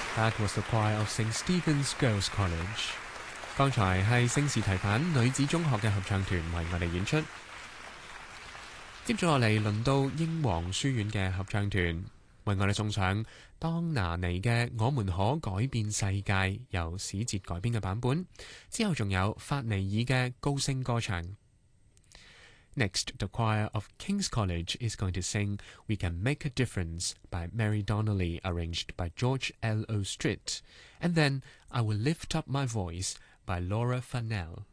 That was the choir of St. Stephen's Girls' College。剛才係聖士提反女子中學嘅合唱團為我哋演出。接住落嚟，輪到英皇書院嘅合唱團為我哋送上當拿尼嘅《我們可改變世界》，由史哲改編嘅版本。之後仲有法尼爾嘅高聲歌唱。Next, the choir of King's College is going to sing We Can Make a Difference by Mary Donnelly, arranged by George L. O. Stritt. And then I Will Lift Up My Voice by Laura Fennell.